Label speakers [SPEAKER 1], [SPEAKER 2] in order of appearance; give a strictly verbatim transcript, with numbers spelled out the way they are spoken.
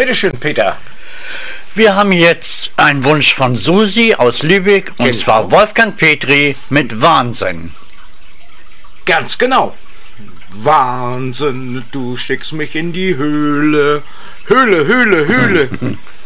[SPEAKER 1] Bitteschön, Peter.
[SPEAKER 2] Wir haben jetzt einen Wunsch von Susi aus Lübeck, und
[SPEAKER 1] Genau.
[SPEAKER 2] zwar Wolfgang Petri mit Wahnsinn.
[SPEAKER 1] Ganz genau. Wahnsinn, du steckst mich in die Höhle. Höhle, Höhle, Höhle.